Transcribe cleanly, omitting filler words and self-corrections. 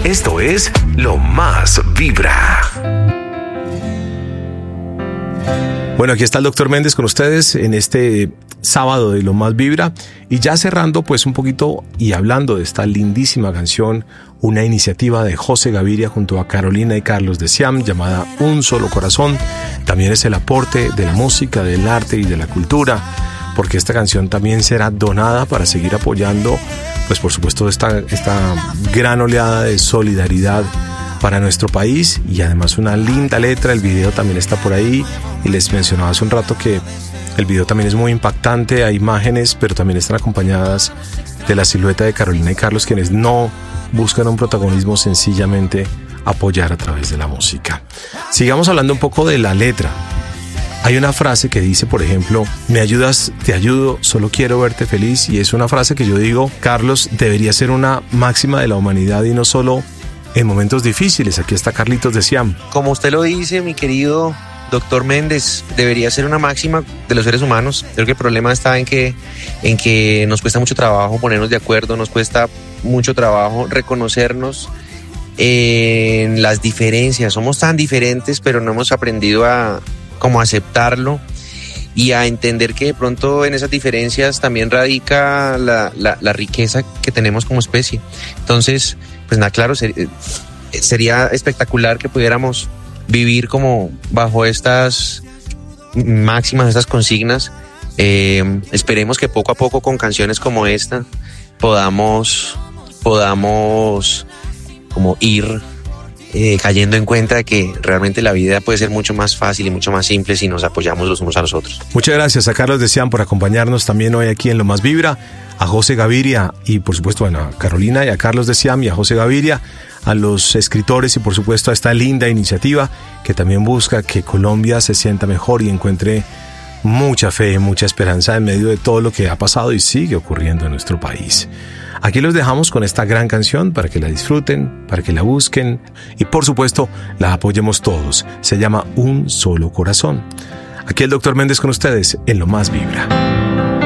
Esto es Lo Más Vibra. Bueno, aquí está el Dr. Méndez con ustedes en este sábado de Lo Más Vibra, y ya cerrando pues un poquito y hablando de esta lindísima canción, una iniciativa de José Gaviria junto a Carolina y Carlos de Siam llamada Un Solo Corazón. También es el aporte de la música, del arte y de la cultura, porque esta canción también será donada para seguir apoyando pues por supuesto esta gran oleada de solidaridad para nuestro país, y además una linda letra. El video también está por ahí, y les mencionaba hace un rato que el video también es muy impactante. Hay imágenes, pero también están acompañadas de la silueta de Carolina y Carlos, quienes no buscan un protagonismo, sencillamente apoyar a través de la música. Sigamos hablando un poco de la letra. Hay una frase que dice, por ejemplo, me ayudas, te ayudo, solo quiero verte feliz, y es una frase que yo digo, Carlos, debería ser una máxima de la humanidad y no solo en momentos difíciles. Aquí está Carlitos de Siam. Como usted lo dice, mi querido Dr. Méndez, debería ser una máxima de los seres humanos. Creo que el problema está en que nos cuesta mucho trabajo ponernos de acuerdo, nos cuesta mucho trabajo reconocernos en las diferencias. Somos tan diferentes, pero no hemos aprendido a como aceptarlo y a entender que de pronto en esas diferencias también radica la riqueza que tenemos como especie. Entonces, pues nada, claro, sería espectacular que pudiéramos vivir como bajo estas máximas, estas consignas. Esperemos que poco a poco con canciones como esta podamos como ir cayendo en cuenta de que realmente la vida puede ser mucho más fácil y mucho más simple si nos apoyamos los unos a los otros. Muchas gracias a Carlos de Siam por acompañarnos también hoy aquí en Lo Más Vibra, a José Gaviria y por supuesto a Carolina y a Carlos de Siam y a José Gaviria, a los escritores y por supuesto a esta linda iniciativa que también busca que Colombia se sienta mejor y encuentre mucha fe, mucha esperanza en medio de todo lo que ha pasado y sigue ocurriendo en nuestro país. Aquí los dejamos con esta gran canción para que la disfruten, para que la busquen y por supuesto la apoyemos todos. Se llama Un Solo Corazón. Aquí el Dr. Méndez con ustedes en Lo Más Vibra.